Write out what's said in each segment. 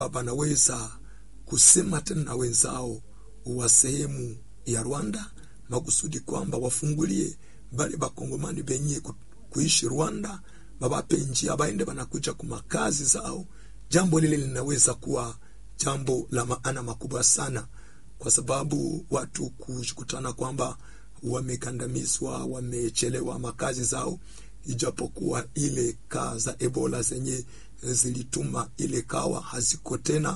wanaweza kusema tena na wenzao wa sehemu ya Rwanda makusudi kwamba wafungulie bali bakongomani benye kuishi Rwanda, babape njia baende banakuja kumakazi zao. Jambo lile linaweza kuwa jambo la maana makubwa sana, kwa sababu watu kujikutana kwamba wamekandamizwa, wamechelewa makazi zao, ijapokuwa ile kaa za Ebola zenye zilituma ile kawa haziko tena.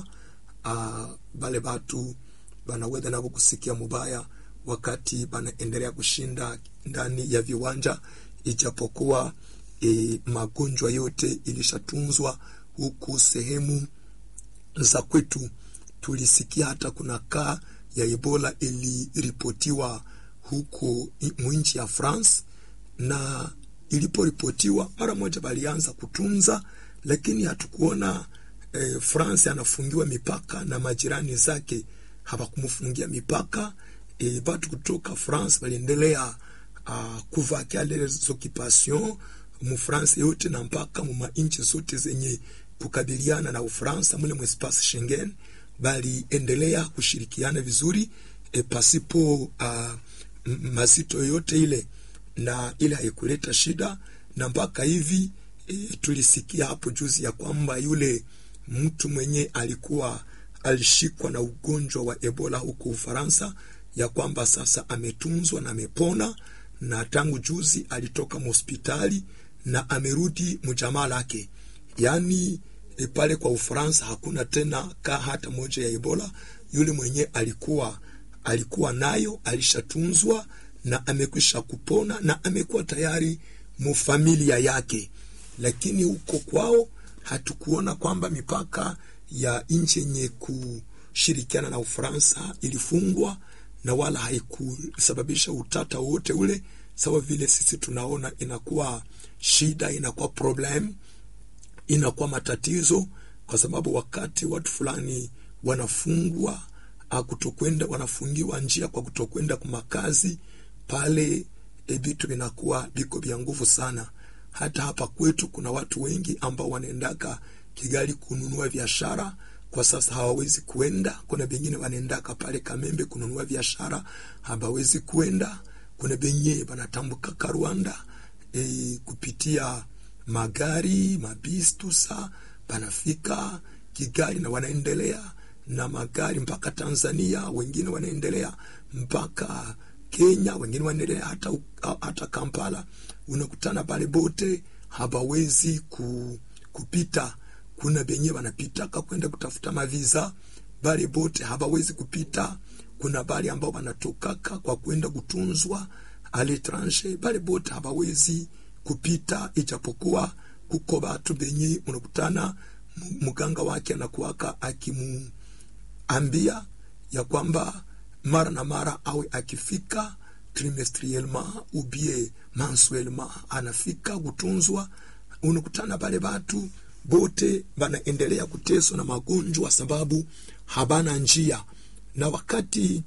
Bale batu banaweza nabo kusikia mubaya wakati banaendelea kushinda ndani ya viwanja, ijapokuwa magonjwa yote ilishatunzwa huku sehemu za kwetu. Tulisikia hata kuna kaa ya Ebola iliripotiwa huko mwinchi ya France, na iliporipotiwa mara moja balianza kutunza, lakini hatukuona France anafungiwa mipaka na majirani zake hawakumufungia mipaka. Batu kutoka France waliendelea kuvaa les occupations mu France yote na mpaka mu inchi zote zenye kukabiliana na Ufaransa mule mu espace Schengen, bali endelea kushirikiana vizuri pasipo mazito yote ile, na ile haikuleta shida. Na mpaka hivi tulisikia hapo juzi ya kwamba yule mtu mwenye alishikwa na ugonjwa wa Ebola huko Ufaransa, ya kwamba sasa ametunzwa na amepona, na tangu juzi alitoka hospitali na amerudi mjamaa lake. Yani pale kwa Ufaransa hakuna tena kaa hata moja ya Ebola. Yule mwenye alikuwa nayo alishatunzwa na amekwisha kupona na amekuwa tayari mu familia yake. Lakini huko kwao hatukuona kwamba mipaka ya nchi yenye kushirikiana na Ufaransa ilifungwa, na wala haikusababisha utata wote ule, sawa vile sisi tunaona inakuwa shida, inakuwa problem, inakuwa matatizo, kwa sababu wakati watu fulani wanafungwa kutokwenda, wanafungiwa njia kwa kutokwenda kwa makazi, pale vitu vinakuwa biko vya nguvu sana. Hata hapa kwetu kuna watu wengi ambao wanaendaka Kigali kununua biashara, kwa sasa hawawezi kuenda. Kuna wengine wanaendaka pale Kamembe kununua biashara, hawawezi kuenda. Kuna wengine wanatambuka Rwanda kupitia magari, mabisi tusa, banafika Kigali na wanaendelea na magari mpaka Tanzania, wengine wanaendelea mpaka Kenya, wengine wanaendelea hata Kampala. Unakutana pale bote hawawezi kupita. Kuna benye wanapita kwenda kutafuta maviza, bale bote hawawezi kupita. Kuna bali ambao wanatokaka kwa kwenda kutunzwa à l'étranger, bale bote hawawezi kupita, ijapokuwa kuko batu benye unakutana muganga wake anakuwaka akimuambia ya kwamba mara na mara awe akifika trimestriellement ou bien mensuellement anafika kutunzwa. Unakutana bale batu bote banaendelea kuteswa na magonjwa sababu habana njia, na wakati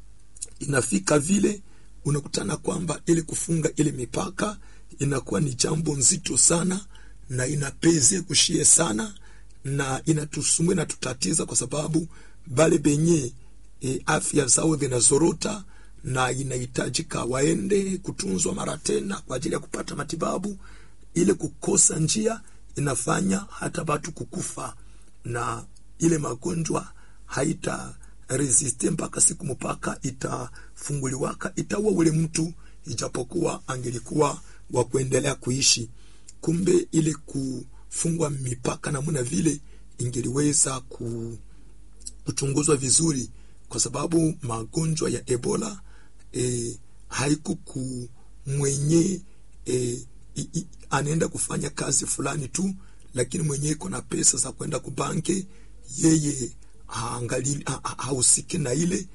inafika vile unakutana kwamba ili kufunga ile mipaka inakuwa ni jambo nzito sana, na inapeze kushie sana, na inatusumbua na tutatiza, kwa sababu bale benye afya zao zinazorota na inahitajika waende kutunzwa mara tena kwa ajili ya kupata matibabu. Ile kukosa njia inafanya hata watu kukufa, na ile magonjwa haita resiste mpaka siku mpaka itafunguliwaka, itaua ule mtu, ijapokuwa angelikuwa wa kuendelea kuishi. Kumbe ile kufungwa mipaka na muna vile ingeliweza kuchunguzwa vizuri, kwa sababu magonjwa ya Ebola haikuku mwenye anaenda kufanya kazi fulani tu, lakini mwenye iko na pesa za kwenda kubanke, yeye hausiki na ile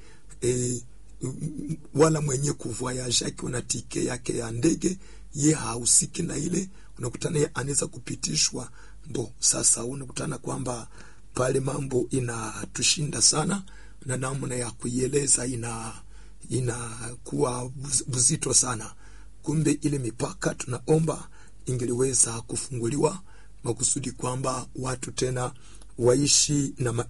wala mwenye kuvoyage yake na tike yake ya ndege, yeye hausiki na ile. Unakutana yeye anaweza kupitishwa sasa unakutana kwamba pale mambo inatushinda sana, na namna ya kuieleza inakuwa buzito sana. Kumbe ile mipaka tunaomba ingeliweza kufunguliwa makusudi kwamba watu tena waishi na